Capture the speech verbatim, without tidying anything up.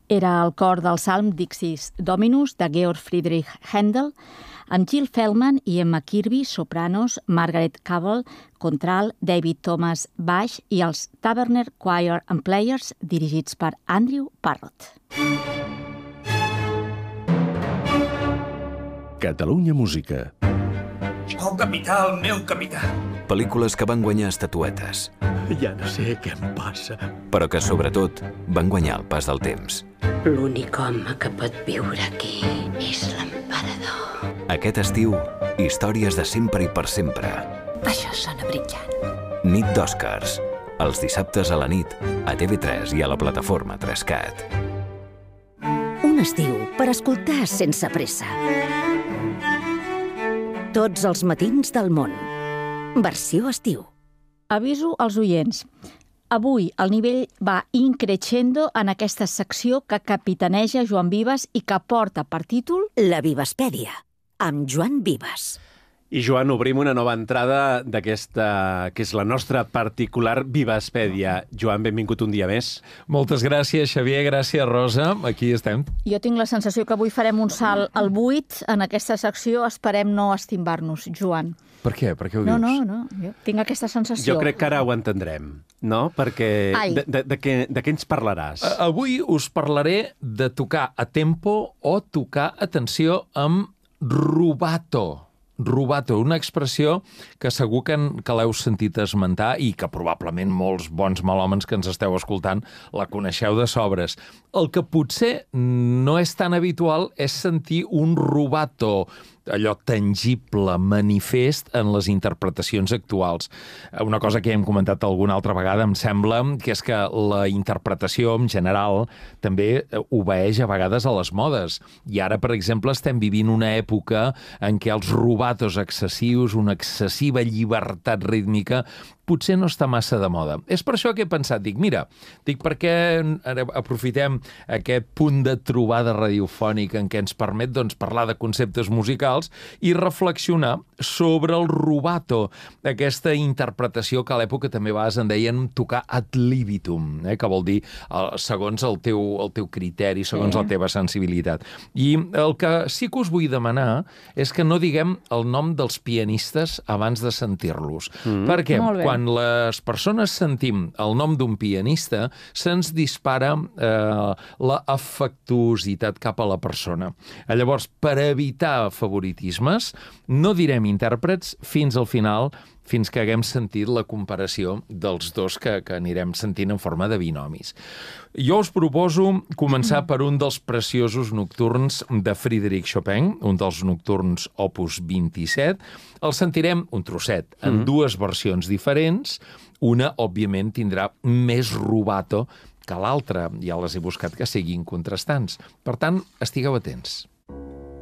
Era el cor del Salm Dixis Dominus de Georg Friedrich Händel, amb Jill Feldman i Emma Kirby, sopranos, Margaret Cabell, contralt, David Thomas, baix, i els Taverner Choir and Players, dirigits per Andrew Parrott. Catalunya Música. Oh, capità, el meu capità. Pel·lícules que van guanyar estatuetes. Ja no sé què em passa. Però que, sobretot, van guanyar el pas del temps. L'únic home que pot viure aquí és l'emperador. Aquest estiu, històries de sempre i per sempre. Això sona brillant. Nit d'Oscars. Els dissabtes a la nit, a T V tres i a la plataforma tres cat. Un estiu per escoltar sense pressa. Tots els matins del món. Versió estiu. Aviso als oients. Avui el nivell va increixendo en aquesta secció que capitaneja Joan Vives i que porta per títol La Vivespèdia, amb Joan Vives. I, Joan, obrim una nova entrada d'aquesta, que és la nostra particular Vivespèdia. Joan, benvingut un dia més. Moltes gràcies, Xavier, gràcies, Rosa. Aquí estem. Jo tinc la sensació que avui farem un salt al buit en aquesta secció. Esperem no estimbar-nos, Joan. Per què? Per què ho no, dius? No, no, jo tinc aquesta sensació. Jo crec que ara ho entendrem, no? Perquè de, de, de, què, de què ens parlaràs? Avui us parlaré de tocar a tempo o tocar, atenció, amb rubato. Rubato, una expressió que segur que, que l'heu sentit esmentar i que probablement molts bons malhòmens que ens esteu escoltant la coneixeu de sobres. El que potser no és tan habitual és sentir un rubato, allò tangible, manifest en les interpretacions actuals. Una cosa que hem comentat alguna altra vegada, em sembla, que és que la interpretació en general també obeeix a vegades a les modes. I ara, per exemple, estem vivint una època en què els rubatos excessius, una excessiva llibertat rítmica, potser no està massa de moda. És per això que he pensat, dic, mira, dic, per què aprofitem aquest punt de trobada radiofònica en què ens permet doncs, parlar de conceptes musicals i reflexionar sobre el rubato, aquesta interpretació que a l'època també a vegades en deien tocar ad libitum, eh, que vol dir segons el teu, el teu criteri, segons sí. la teva sensibilitat. I el que sí que us vull demanar és que no diguem el nom dels pianistes abans de sentir-los. Mm. Per què? Quan les persones sentim el nom d'un pianista, se'ns dispara eh, la afectuositat cap a la persona. Llavors, per evitar favoritismes, no direm intèrprets fins al final, fins que haguem sentit la comparació dels dos que, que anirem sentint en forma de binomis. Jo us proposo començar per un dels preciosos nocturns de Frédéric Chopin, un dels nocturns opus vint-i-set. El sentirem un trosset en mm. dues versions diferents. Una, òbviament, tindrà més rubato que l'altra. Ja les he buscat que siguin contrastants. Per tant, estigueu atents.